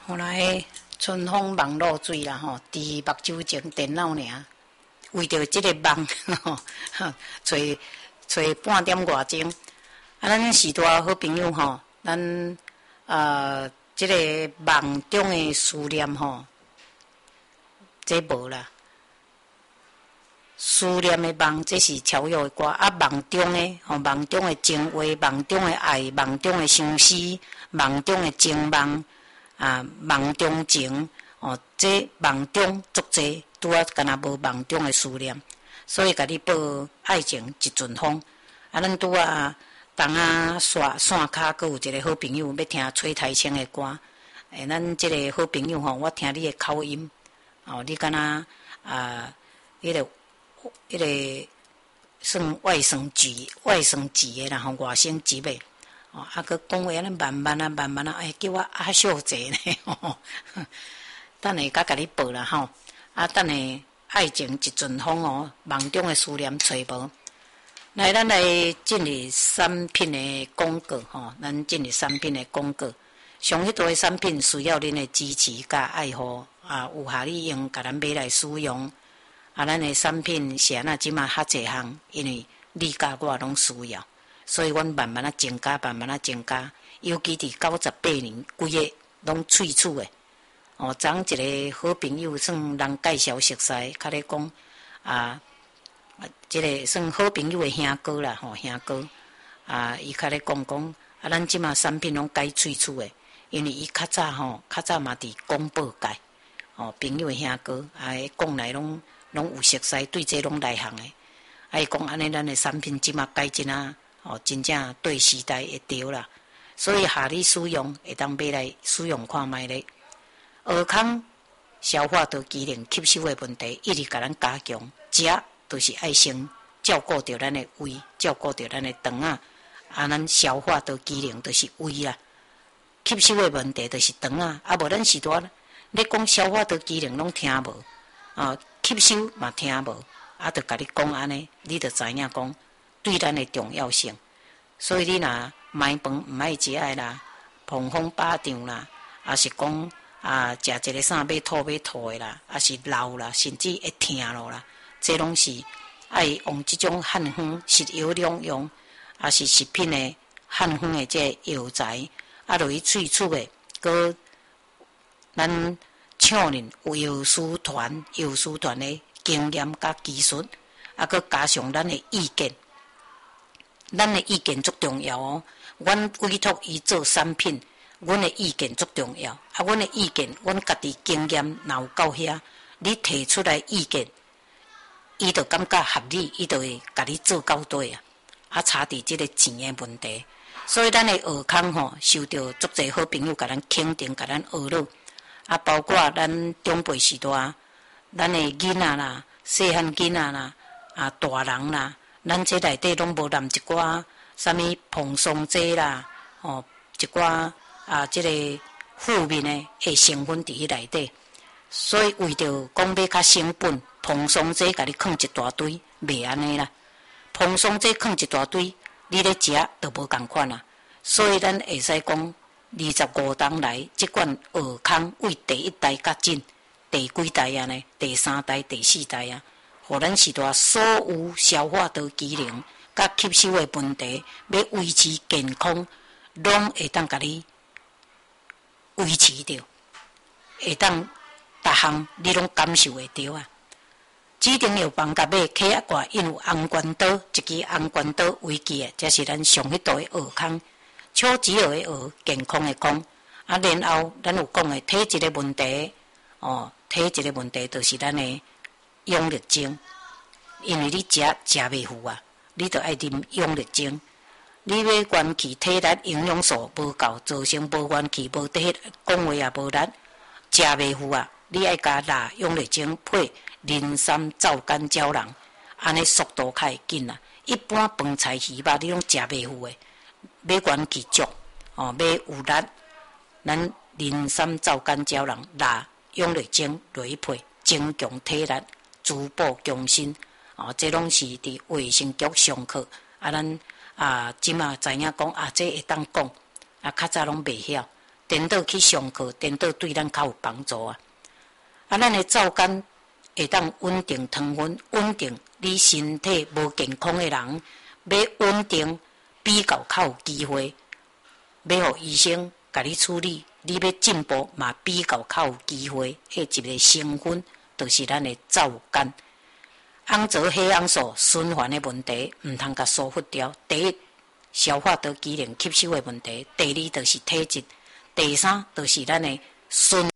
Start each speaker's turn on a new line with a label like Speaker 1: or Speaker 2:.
Speaker 1: 后来春风梦露水啦吼，伫目睭前电脑尔，为着即个梦吼，找半点外钟。咱时代好朋友吼，咱即个梦中的思念吼，这无啦。思念的梦，这是超越的歌。啊，梦中的吼，梦中的情话，梦中的爱，梦中的相思，梦中的情梦啊，梦中情哦，这梦中足济，拄啊，敢若无梦中的思念，所以甲你报爱情一阵风。啊，咱拄啊，东啊线骹，阁有一个好朋友要听崔台青的歌。咱即个好朋友吼，我听你的口音，哦，你敢若迄个算外省籍的啦，吼外省籍的，哦，佮讲话安尼慢慢啊，叫我阿小姐呢，吼，等下甲你报啦吼，等下爱情一阵风哦，梦中的思念找无。来，咱来进入产品的广告吼，咱进入产品的广告。上迄多的产品需要恁的支持甲爱护有合理用，甲咱买来使用。咱的产品是安那即马较济项，因为你甲我拢需要，所以阮慢慢增加，尤其伫98年，规个拢喙齿的。哦，昨一个好朋友算人介绍熟悉，较咧讲即个算好朋友的兄哥啦，吼兄哥伊较咧讲咱即马产品拢改喙齿的，因为伊较早嘛伫广播界，哦朋友的兄哥讲来拢有熟悉，对这拢内行的。伊讲安尼，咱的产品即马改真真正对时代会着啦。所以合理使用，会当买来使用看卖咧。尔康消化道机能吸收的问题，一直甲咱加强。食就是爱先照顾着咱的胃，照顾着咱的肠咱消化道机能就是胃啦。吸收的问题就是肠无咱时代咧讲消化道机能拢听无吸收嘛听无，就甲你讲安尼，你就知影讲对咱的重要性。所以你若买饭毋爱食的啦，碰风巴掌啦，是讲食一个啥要吐的啦，是老啦，甚至会疼咯啦，这拢是爱用即种汉方食药两用，是食品的汉方的这药材，落去喙齿的，搁咱厂人有药师团的经验甲技术，搁加上咱的意见，咱的意见足重要哦。阮委托伊做产品，阮的意见足重要。阮的意见，阮家己经验若有到遐，你提出来意见，伊就感觉合理，伊就会甲你做到底差伫即个钱的问题。所以咱的尔康吼，受到足侪好朋友甲咱肯定，甲咱学乐。包括咱长辈时代，咱的囡仔啦、细汉囡仔啦、大人啦，咱这内底拢无含一寡啥物硼霜剂啦，一寡即个负面的成分伫迄内底。所以为着讲要较成本，硼霜剂甲你放一大堆，袂安尼啦。硼霜剂放一大堆，你咧食就无共款啦。所以咱会使讲。25冬来，即款尔康为第1代较进，第几代呢？第3代、第4代互咱时代所有消化道机能甲吸收的问题，要维持健康，拢会当甲你维持着，会当逐项你拢感受会着指定药房甲买起外印有红关刀，一支红关刀为基的，这是咱上迄道的尔康。超级学的学，健康的康然后咱有讲的体质的问题，体质的问题就是咱的养力精，因为你食袂赴你就爱啉养力精。你要元气体力营养素无够，造成无元气、无体力，讲话也无力，食袂赴你爱加辣养力精配03皂苷胶囊，安尼速度较会紧一般饭菜鱼肉你拢食袂赴的。要元气足要有力，咱03皂苷胶囊、辣养力精落去配，增强体力，滋补强身。这拢是伫卫生局上课咱即马知影讲这会当讲较早拢袂晓， 颠倒去上课，颠倒对咱较有帮助啊。啊，咱的灶间会当稳定糖分，稳定你身体无健康的人，要稳定比较有机会，要互医生甲你处理，你要进步嘛比较有机会。迄一个成分就是咱的灶间。红枣黑红素循环的问题，毋通甲疏忽掉。第一，消化道机能吸收的问题；第二，就是体质；第三，就是咱的循